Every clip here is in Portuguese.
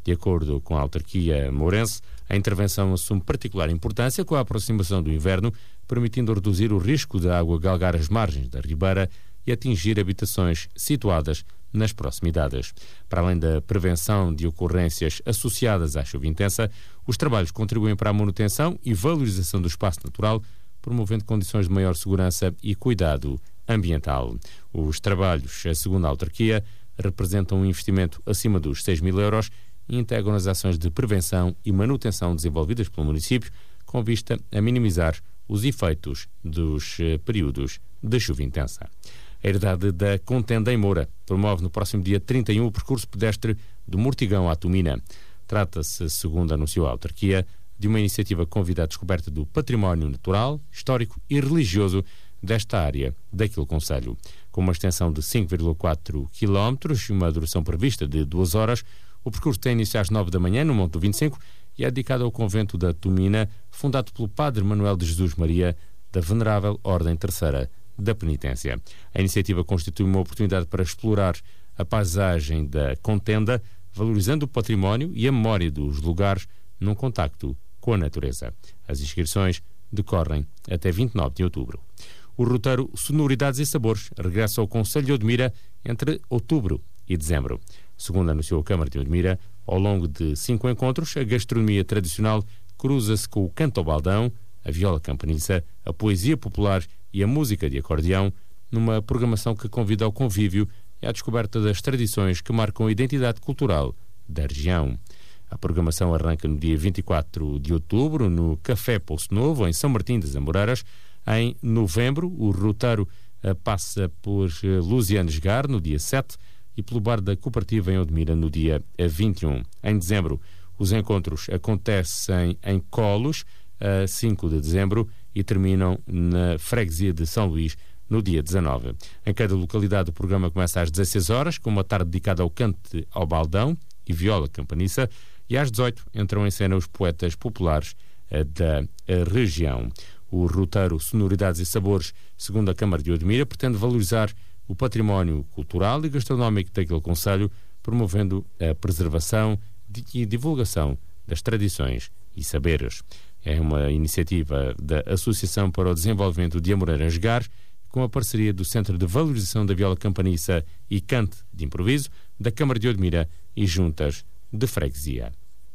De acordo com a autarquia mourense, a intervenção assume particular importância com a aproximação do inverno, permitindo reduzir o risco de água galgar as margens da ribeira e atingir habitações situadas nas proximidades. Para além da prevenção de ocorrências associadas à chuva intensa, os trabalhos contribuem para a manutenção e valorização do espaço natural, promovendo condições de maior segurança e cuidado ambiental. Os trabalhos, segundo a autarquia, representam um investimento acima dos 6 mil euros e integram as ações de prevenção e manutenção desenvolvidas pelo município, com vista a minimizar os efeitos dos períodos de chuva intensa. A Herdade da Contenda em Moura promove no próximo dia 31 o percurso pedestre do Mortigão à Tumina. Trata-se, segundo anunciou a autarquia, de uma iniciativa que convida à descoberta do património natural, histórico e religioso desta área daquele concelho. Com uma extensão de 5,4 km e uma duração prevista de 2 horas, o percurso tem início às 9 da manhã no Monte do 25 e é dedicado ao convento da Tumina, fundado pelo Padre Manuel de Jesus Maria, da Venerável Ordem Terceira da Penitência. A iniciativa constitui uma oportunidade para explorar a paisagem da Contenda, valorizando o património e a memória dos lugares num contacto com a natureza. As inscrições decorrem até 29 de outubro. O roteiro Sonoridades e Sabores regressa ao concelho de Odmira entre outubro e dezembro. Segundo anunciou a Câmara de Odmira, ao longo de 5 encontros, a gastronomia tradicional cruza-se com o canto ao baldão, a viola campaniça, a poesia popular e a música de acordeão, numa programação que convida ao convívio e à descoberta das tradições que marcam a identidade cultural da região. A programação arranca no dia 24 de outubro, no Café Poço Novo, em São Martim das Amoreiras. Em novembro, o roteiro passa por Luzianes Gar, no dia 7, e pelo Bar da Cooperativa em Odmira, no dia 21. Em dezembro, os encontros acontecem em Colos, a 5 de dezembro, e terminam na Freguesia de São Luís, no dia 19. Em cada localidade, o programa começa às 16 horas, com uma tarde dedicada ao cante ao baldão e viola campaniça, e às 18 entram em cena os poetas populares da região. O roteiro Sonoridades e Sabores, segundo a Câmara de Odmira, pretende valorizar o património cultural e gastronómico daquele concelho, promovendo a preservação e divulgação das tradições e saberes. É uma iniciativa da Associação para o Desenvolvimento de Amoreiras Gar, com a parceria do Centro de Valorização da Viola Campaniça e Cante de Improviso, da Câmara de Odmira e juntas de freguesia.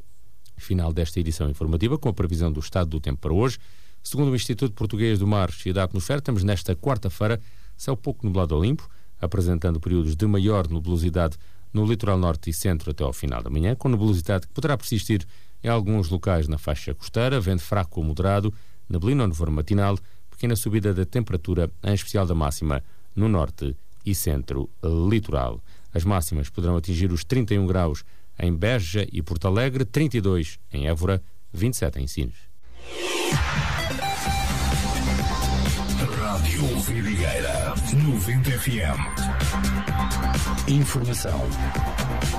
Final desta edição informativa com a previsão do estado do tempo para hoje. Segundo o Instituto Português do Mar e da Atmosfera, estamos nesta quarta-feira céu pouco nublado ou limpo, apresentando períodos de maior nebulosidade no litoral norte e centro até ao final da manhã, com nebulosidade que poderá persistir em alguns locais na faixa costeira, vento fraco ou moderado, neblina ou nevoeiro matinal, pequena subida da temperatura, em especial da máxima, no norte e centro litoral. As máximas poderão atingir os 31 graus em Beja e Porto Alegre, 32 em Évora, 27 em Sines. Rádio Vidigueira 90 FM. Informação